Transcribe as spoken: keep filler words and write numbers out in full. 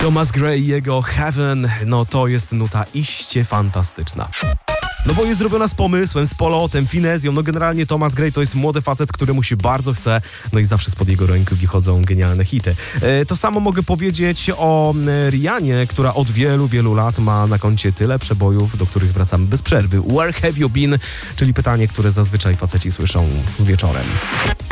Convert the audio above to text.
Thomas Gray i jego Heaven, no to jest nuta iście fantastyczna. No bo jest zrobiona z pomysłem, z polotem, finezją. No generalnie Thomas Gray to jest młody facet, któremu się bardzo chce, no i zawsze spod jego ręki wychodzą genialne hity. E, to samo mogę powiedzieć o e, Rihannie, która od wielu, wielu lat ma na koncie tyle przebojów, do których wracamy bez przerwy. Where have you been? Czyli pytanie, które zazwyczaj faceci słyszą wieczorem.